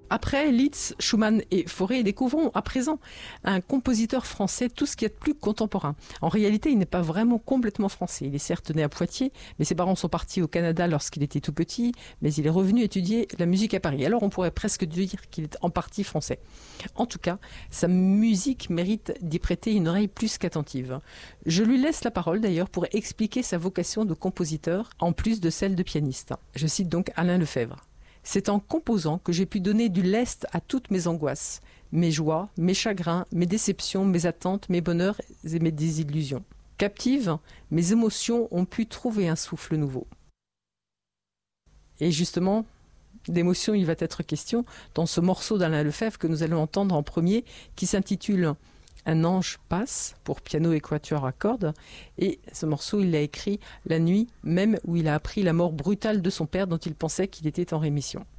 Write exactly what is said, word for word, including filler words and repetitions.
Après Liszt, Schumann et Fauré, découvrons à présent un compositeur français tout ce qu'il y a de plus contemporain. En réalité, il n'est pas vraiment complètement français. Il est certes né à Poitiers, mais ses parents sont partis au Canada lorsqu'il était tout petit, mais il est revenu étudier la musique à Paris. Alors on pourrait presque dire qu'il est en partie français. En tout cas, sa musique mérite d'y prêter une oreille plus qu'attentive. Je lui laisse la parole d'ailleurs pour expliquer sa vocation de compositeur, en plus de celle de pianiste. Je cite donc Alain Lefebvre. C'est en composant que j'ai pu donner du lest à toutes mes angoisses, mes joies, mes chagrins, mes déceptions, mes attentes, mes bonheurs et mes désillusions. Captives, mes émotions ont pu trouver un souffle nouveau. Et justement, d'émotion il va être question dans ce morceau d'Alain Lefebvre que nous allons entendre en premier, qui s'intitule « Un ange passe » pour piano et quatuor à cordes. Et ce morceau, il l'a écrit la nuit même où il a appris la mort brutale de son père dont il pensait qu'il était en rémission.